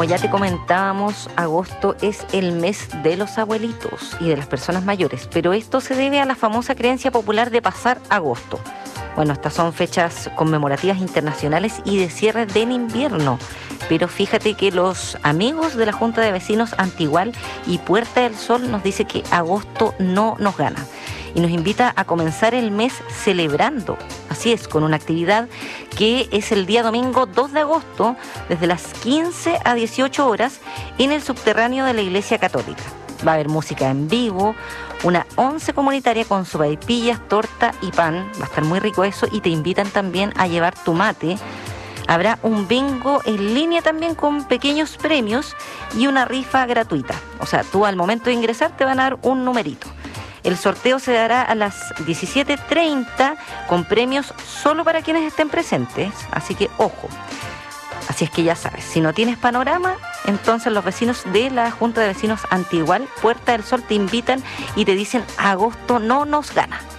como ya te comentábamos, agosto es el mes de los abuelitos y de las personas mayores, pero esto se debe a la famosa creencia popular de pasar agosto. Bueno, estas son fechas conmemorativas internacionales y de cierre del invierno, pero fíjate que los amigos de la Junta de Vecinos Antigual y Puerta del Sol nos dice que agosto no nos gana y nos invita a comenzar el mes celebrando, así es, con una actividad que es el día domingo 2 de agosto, desde las 15 a 18 horas, en el subterráneo de la Iglesia Católica. Va a haber música en vivo, una once comunitaria con sopaipillas, torta y pan, va a estar muy rico eso, y te invitan también a llevar tu mate. Habrá un bingo en línea también con pequeños premios y una rifa gratuita. O sea, tú al momento de ingresar te van a dar un numerito. El sorteo se dará a las 17:30 con premios solo para quienes estén presentes, así que ojo. Así es que ya sabes, si no tienes panorama, entonces los vecinos de la Junta de Vecinos Antigual, Puerta del Sol, te invitan y te dicen: agosto no nos gana.